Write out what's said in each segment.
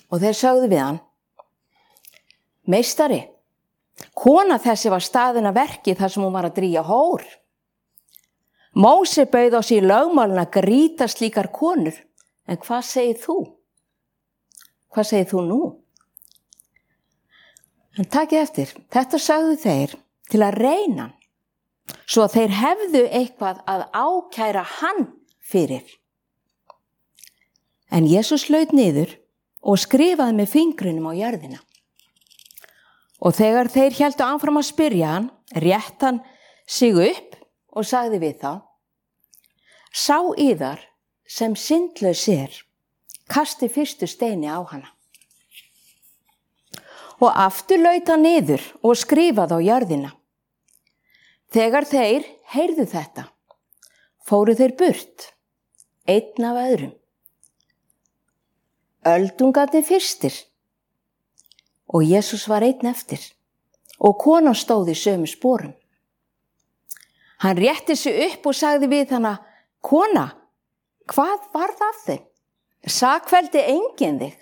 og þeir sögðu við hann: Meistari, kona þessi var staðin að verki þar sem hún var að drýja hór. Móse bauð á sig í lögmálinu að grýta slíkar konur, en hvað segir þú? Hvað segir þú nú? En takið eftir, þetta sögðu þeir til að reyna hann, svo að þeir hefðu eitthvað að ákæra hann fyrir. En Jesús laut niður og skrifaði með fingrunum á jörðina. Og þegar þeir héldu áfram að spyrja hann, rétt hann sig upp og sagði við þá: Sá yðar sem syndlaus kasti fyrstu steini á hana. Og aftur laut hann niður og skrifaði á jörðina. Þegar þeir heyrðu þetta, fóru þeir burt, einn af öðrum. Öldungarnir fyrstir, og Jesús var einn eftir, og konan stóð í sömu sporum. Hann rétti sig upp og sagði við hana: Kona, hvað varð af þeim? Sakfelldi enginn þig?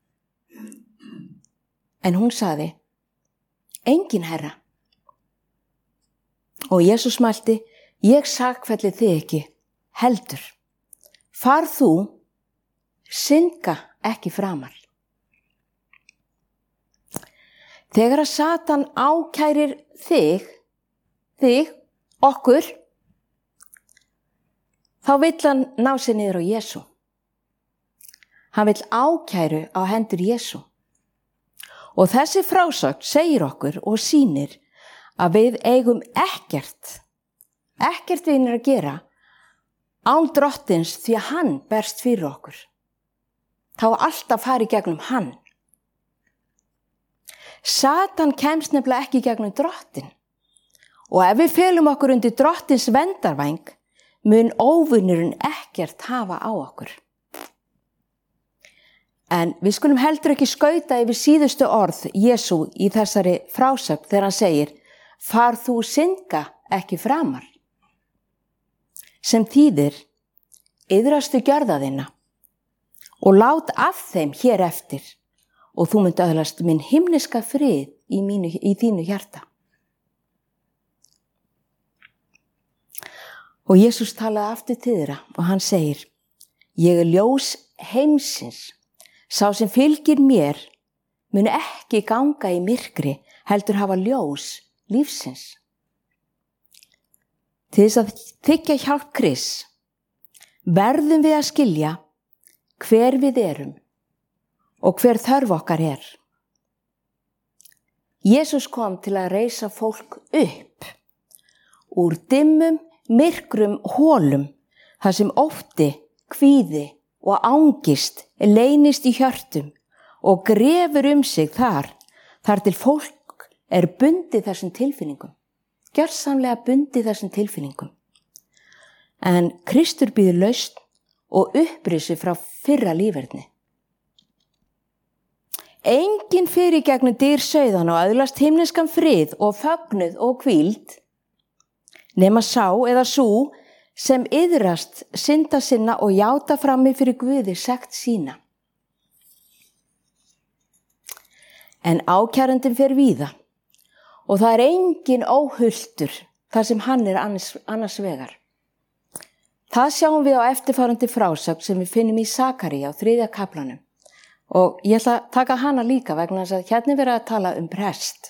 En hún sagði: Enginn, Herra. Og Jesús mælti: Ég sakfelli þig ekki, heldur. Far þú, synga ekki framar. Þegar að Satan ákærir þig, okkur, þá vill hann ná sér niður á Jesú. Hann vill ákæru á hendur Jesú. Og þessi frásögn segir okkur og sýnir að við eigum ekkert vinir að gera án drottins, því að hann berst fyrir okkur. Þá alltaf fari gegnum hann. Satan kemst nefnilega ekki gegnum drottin. Og ef við felum okkur undir drottins verndarvæng, mun óvinurinn ekkert hafa á okkur. En við skulum heldur ekki skauta yfir síðustu orð Jesú í þessari frásögn þegar hann segir: Far þú, synga ekki framar. Sem þýðir: Iðrastu gjörða þína og lát af þeim hér eftir, og þú munt öðlast minn himneska frið í þínu hjarta. Og Jesús talaði aftur til þeirra og hann segir: Ég er ljós heimsins. Sá sem fylgir mér mun ekki ganga í myrkri, heldur hafa ljós lífsins. Til þess að þiggja hjálp Krists verðum við að skilja hver við erum og hver þörf okkar er. Jesús kom til að reisa fólk upp úr dimmum, myrkrum hólum, þar sem ótti, kvíði og angist leynist í hjörtum og grefur sig þar til fólk er bundið þessum tilfinningum, gjörsamlega bundið þessum tilfinningum. En Kristur býður lausn og upprisi frá fyrra líferni. Enginn fyrir gegnum dyr sauðan og öðlast himneskan frið og fögnuð og hvíld, nema sá eða sú sem iðrast synda sinna og játa frammi fyrir Guði sekt sína. En ákærandinn fer víða og það er engin óhulltur þar sem hann er annars vegar. Það sjáum við á eftirfarandi frásögn sem við finnum í Sakaría á 3. kaflanum. Og ég ætla að taka hana líka vegna þess að hérna er verið að tala prest.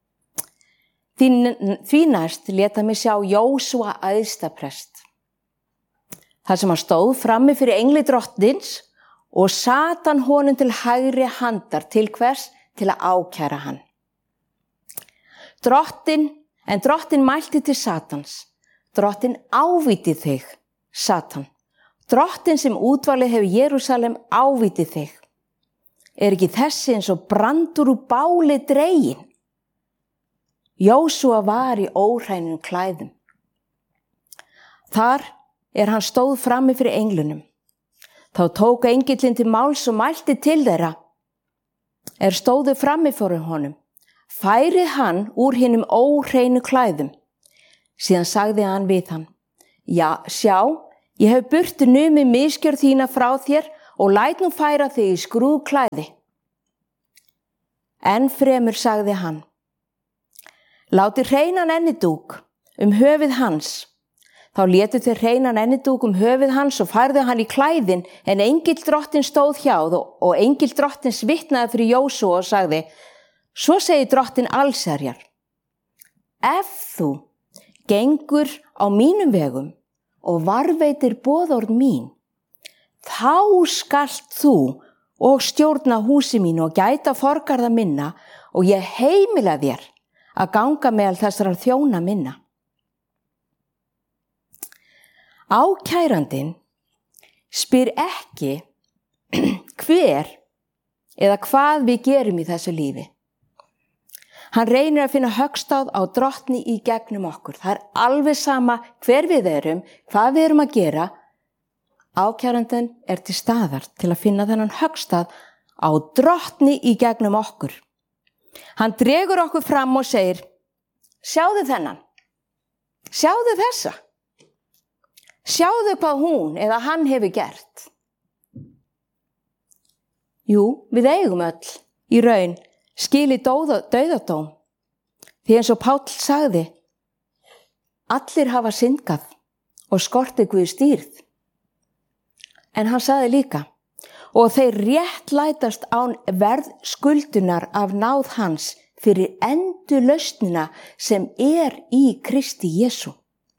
Því næst lét hann mig sjá Jósúa æðsta prest. Þar sem hann stóð frammi fyrir engli drottins og Satan honum til hægri handar til hvers? Til að ákæra hann. Drottin mælti til Satans: Drottin ávíti þig, Satan. Drottin sem útvalið hefur Jerúsalem ávíti þig. Er ekki þessi eins og brandur úr báli dreginn? Jósúa var í óhreinum klæðum. Þar hann stóð frammi fyrir englunum. Þá tók engillinn til máls og mælti til þeirra stóðu frammi fyrir honum: Færið hann úr hinum óhreinu klæðum. Síðan sagði hann við hann: Já, sjá, ég hef burtu numið misgjörð þína frá þér og læt nú færa þig í skrúðklæði. Enn fremur sagði hann: Láti hreinan ennidúk höfuð hans. Þá létu þeir hreinan ennidúk höfuð hans og færðu hann í klæðin, en engill drottins stóð hjá og engill drottins vitnaði fyrir Jósúa og sagði: Svo segir drottin allsherjar: Ef þú gengur á mínum vegum og varðveitir boðorð mín, þá skalt þú og stjórna húsi mínu og gæta forgarða minna, og ég heimila þér að ganga meðal þessara þjóna minna. Ákærandinn spyr ekki hver eða hvað við gerum í þessu lífi. Hann reynir að finna höggstað á drottni í gegnum okkur. Það er alveg sama hver við erum, hvað við erum að gera. Ákærandinn er til staðar til að finna þennan höggstað á drottni í gegnum okkur. Hann dregur okkur fram og segir: Sjáðu þennan, sjáðu þessa, sjáðu hvað hún eða hann hefur gert. Jú, við eigum öll í raun skilið dauðadóm, því eins og Páll sagði: Allir hafa syndgað og skortið Guðs dýrð. En hann sagði líka: Og þeir réttlætast án verðskuldunar af náð hans fyrir endurlausnina sem er í Kristi Jesú.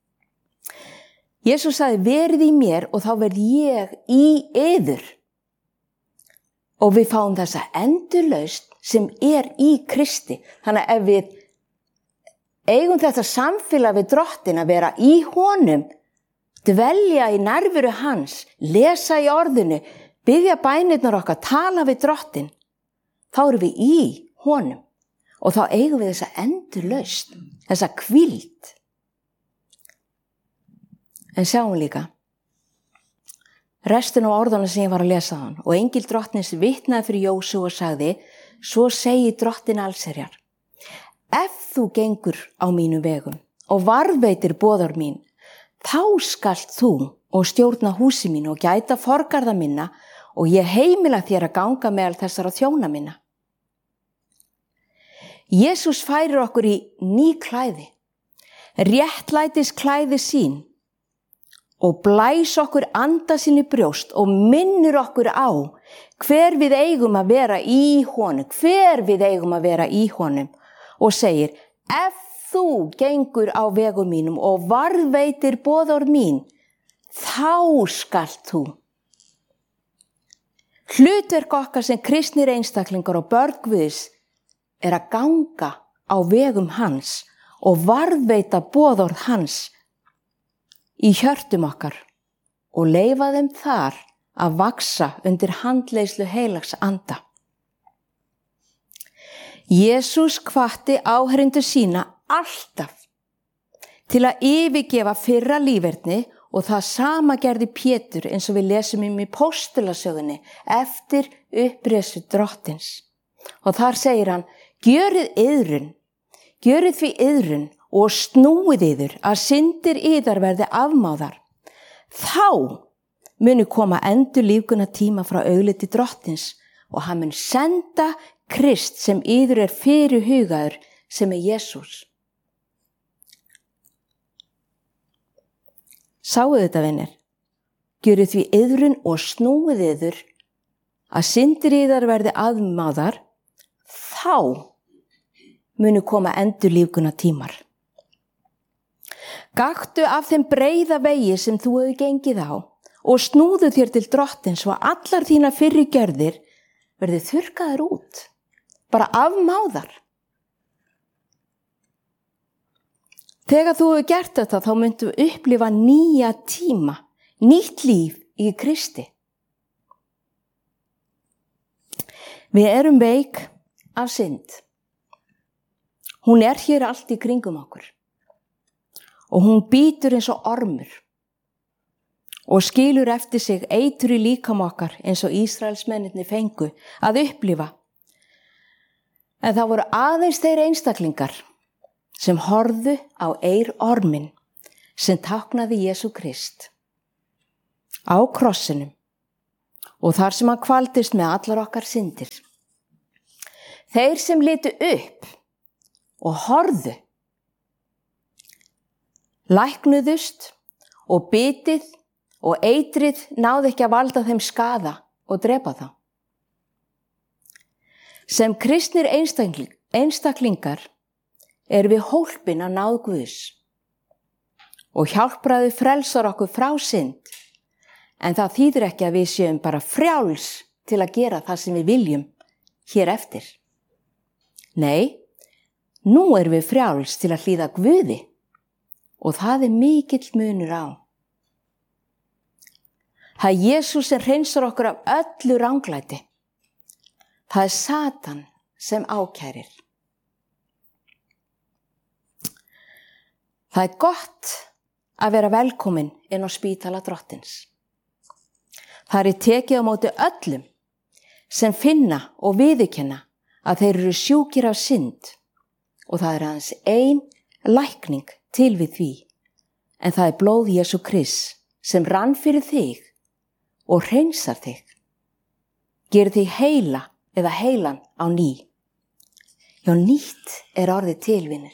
Jesús sagði: Verið í mér og þá verð ég í yður. Og við fáum þessa endurlausn sem er í Kristi. Þannig að ef við eigum þetta samfélag við drottin, að vera í honum, dvelja í nærveru hans, lesa í orðinu, biðja bænirnar okkar, tala við drottin, þá erum við í honum og þá eigum við þessa endurlausn, þessa hvíld. En sjáum líka restin á orðana sem ég var að lesa hann. Og engill drottins vitnaði fyrir Jósúa og sagði: Svo segir drottin allsherjar: Ef þú gengur á mínum vegum og varðveitir boðorð mín, þá skalt þú og stjórna húsi mínu og gæta forgarða minna, og ég heimila þér að ganga meðal þessara þjóna minna. Jesús færir okkur í ný klæði, réttlætis klæði sín, og blæs okkur anda sín í brjóst og minnir okkur á hver við eigum að vera í honum, og segir: Ef þú gengur á vegum mínum og varðveitir boðorð mín, þá skalt þú. Hlutverk okkar sem kristnir einstaklingar og börn Guðs er að ganga á vegum hans og varðveita boðorð hans í hjörtum okkar og leyfa þeim þar að vaxa undir handleiðslu heilags anda. Jesús hvatti áheyrendur sína alltaf til að yfirgefa fyrra líferni, og það sama gerði Pétur, eins og við lesum í Póstulasögunni eftir uppreisn drottins. Og þar segir hann: Gjörið því iðrun og snúið yður að syndir yðar verði afmáðar. Þá muni koma endurlífgunar tíma frá augliti drottins, og hann mun senda Krist sem yður er fyrirhugaður, sem er Jesús. Sáuð þetta, vinir? Gjörið því iðrun og snúið yður að syndir yðar verði afmáðar, þá muni koma endurlífgunar tímar. Gakktu af þeim breiða vegi sem þú hefur gengið á og snúðu þér til drottins, svo að allar þína fyrri gjörðir verði þurrkaðar út, bara afmáðar. Þegar þú hefur gert þetta, þá myndu upplifa nýja tíma, nýtt líf í Kristi. Við erum veik af synd. Hún er hér allt í kringum okkur og hún bítur eins og ormur og skilur eftir sig eitur í líkama okkar, eins og Ísraelsmennirnir fengu að upplifa. En það voru aðeins þeir einstaklingar sem horfðu á orminn sem táknaði Jesú Krist á krossinum og þar sem hann kvaldist með allar okkar syndir. Þeir sem litu upp og horfðu, læknuðust og bitið og eitrið náði ekki að valda þeim skaða og drepa þá. Sem kristnir einstaklingar erum við hólpin að náð Guðs og hjálpræði frelsar okkur frá synd, en það þýðir ekki að við séum bara frjáls til að gera það sem við viljum hér eftir. Nei, nú erum við frjáls til að hlýða Guði og það er mikill munur á. Það er Jesús sem hreinsar okkur af öllu ranglæti. Það er Satan sem ákærir. Það er gott að vera velkomin inn á spítala Drottins. Það er tekið á móti öllum sem finna og viðurkenna að þeir eru sjúkir af synd og það er aðeins ein lækning til við því, en það er blóð Jesú Krists sem rann fyrir þig og hreinsar þig. Gerir þig heila eða heilan á ný. Já, nýtt er orðið til, vinir.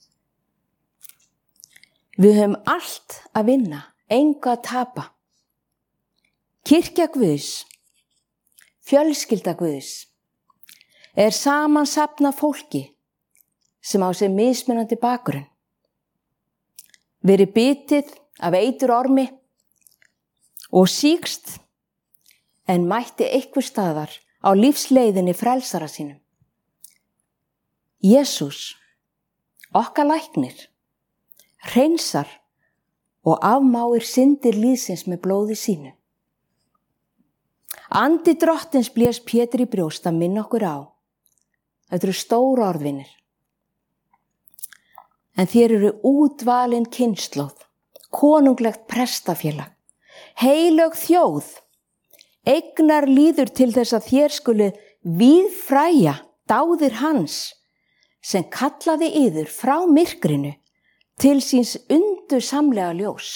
Við höfum allt að vinna, engu að tapa. Kirkja Guðs, fjölskylda Guðs, er samansafnað fólki sem á sér mismunandi bakgrunn. Verið bitið af eiturormi og sýkst, en mætti einhvers staðar á lífsleiðinni frelsara sínum. Jesús, okkar læknir, hreinsar og afmáir syndir líðsins með blóði sínu. Andi Drottins blés Pétur í brjóst að minna okkur á. Þetta eru stór orðvinir. En þér eru útvalin kynslóð, konunglegt prestafélag, heilög þjóð, eignar líður til þess að þér skuli víðfræja dáðir hans sem kallaði yður frá myrkrinu til síns undursamlega ljós.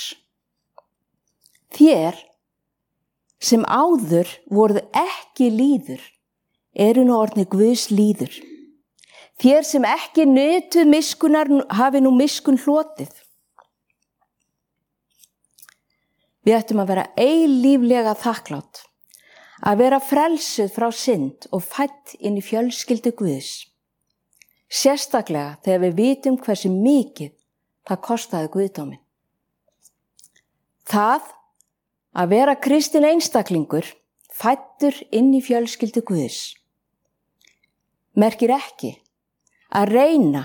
Þér sem áður voruð ekki líður eru nú orðnir Guðs líður. Þér sem ekki nutuð miskunnar hafi nú miskun hlotið. Við ættum að vera eilíflega þakklátt, að vera frelsuð frá synd og fædd inn í fjölskyldu Guðs. Sérstaklega þegar við vitum hversu mikið það kostaði guðdóminn. Það að vera kristinn einstaklingur, fæddur inn í fjölskyldu Guðs, merkir ekki að reyna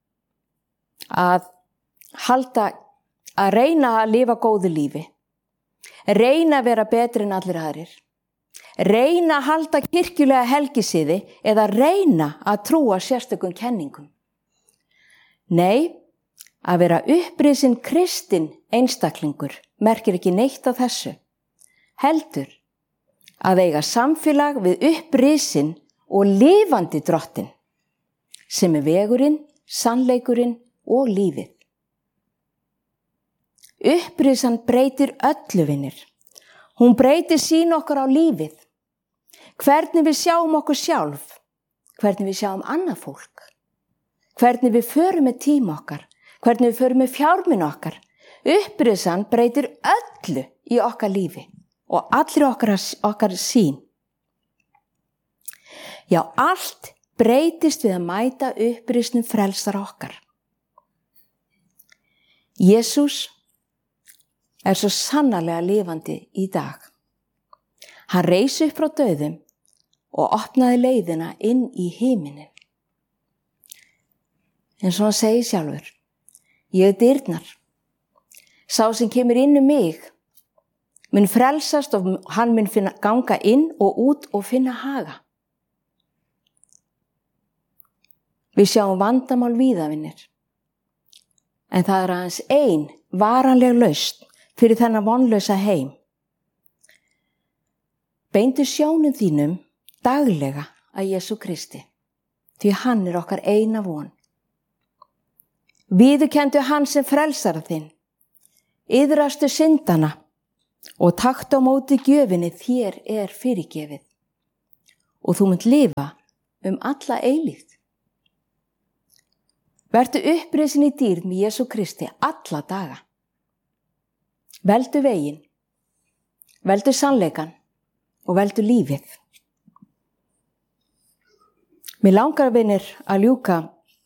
að lifa góðu lífi, reyna að vera betri en allir aðrir, reyna að halda kirkjulega helgisiði eða reyna að trúa sérstökum kenningum. Nei, að vera upprisin kristinn einstaklingur merkir ekki neitt af þessu. Heldur að eiga samfélag við upprisin og lifandi Drottinn, sem er vegurinn, sannleikurinn og lífið. Upprisan breytir öllu, vinir. Hún breytir sýn okkar á lífið. Hvernig við sjáum okkur sjálf, hvernig við sjáum annað fólk, hvernig við förum með tíma okkar, hvernig við förum með fjármuni okkar. Upprisan breytir öllu í okkar lífi og allri okkar sýn. Já, allt breytist við að mæta upprisnum frelsara okkar. Jesús er svo sannarlega lifandi í dag. Hann reis upp frá dauðum og opnaði leiðina inn í himinin. En svo hann segir sjálfur, ég er dyrnar. Sá sem kemur inn mig mun frelsast og hann mun ganga inn og út og finna haga. Við sjáum vandamál víða, vinir. En það er aðeins ein varanleg lausn fyrir þennan vonlausa heim. Beindu sjónum þínum daglega að Jesú Kristi, því hann er okkar eina von. Viðurkenndu hann sem frelsara þinn, iðrastu syndana og taktu á móti gjöfinni þér er fyrirgefið og þú munt lifa alla eilífð. Vertu upprisin í dýrð með Jesú Kristi alla daga. Veldu veginn, veldu sannleikan og veldu lífið. Mér langar, vinir, að ljúka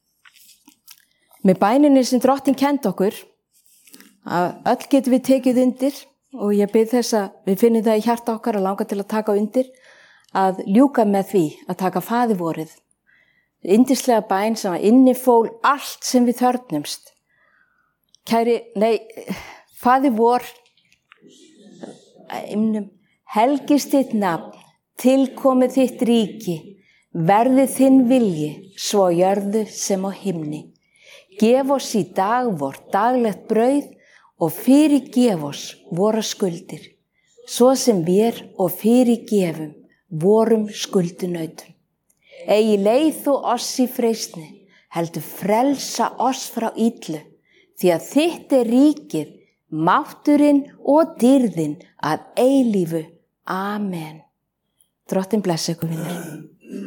með bæninni sem Drottinn kenndi okkur, að öll getum við tekið undir, og ég bið þess að við finnum það í hjarta okkar að langa til að taka undir, að ljúka með því að taka faðirvorið. Yndislega bæn sem innifól allt sem við þörfnumst. Faðirvor, helgist þitt nafn, tilkomið þitt ríki, verði þinn vilji, svo á jörðu sem á himni. Gef oss í dag vort daglegt brauð og fyrirgef oss vora skuldir, svo sem við og fyrirgefum vorum skuldunautum. Eigi leið þú oss í freistni, heldur frelsa oss frá illu, því að þitt ríkið, mátturinn og dýrðin að eilífu. Amen. Drottinn blessi ykkur, vinir.